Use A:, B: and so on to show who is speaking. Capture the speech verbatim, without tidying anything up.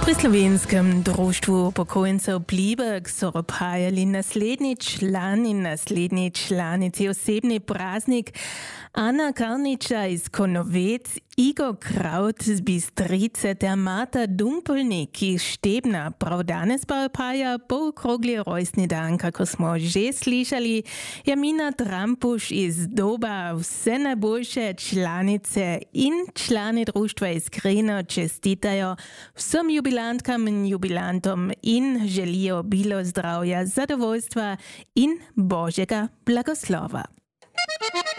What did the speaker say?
A: Pri slovenskem društvu upokojencev Blibek so opajali naslednji član in naslednji članici osebni praznik Ana Karniča iz Konovec, Igor Kraut z Bistrice ter Marta Dumpelnik iz Štebna. Prav danes pa opaja polokrogli rojstni dan, kako smo že slišali. Jamina Trampuš iz Doba, vse najboljše članice in člani društva iskreno čestitajo vsem jubilantkam in jubilantom in želijo obilo zdravja, zadovoljstva in Božjega blagoslova.